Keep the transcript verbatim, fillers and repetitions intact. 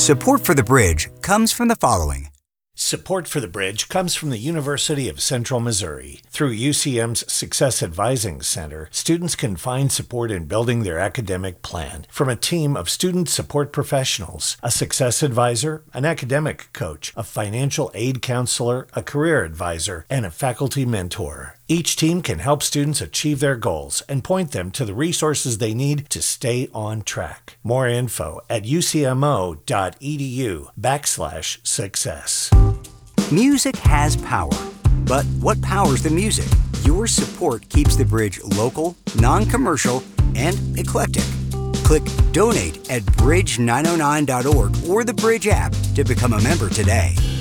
Support for the Bridge comes from the following. Support for the Bridge comes from the University of Central Missouri. Through U C M's Success Advising Center, students can find support in building their academic plan from a team of student support professionals, a success advisor, an academic coach, a financial aid counselor, a career advisor, and a faculty mentor. Each team can help students achieve their goals and point them to the resources they need to stay on track. More info at ucmo.edu backslash success. Music has power, but what powers the music? Your support keeps the Bridge local, non-commercial, and eclectic. Click Donate at bridge nine oh nine dot org or the Bridge app to become a member today.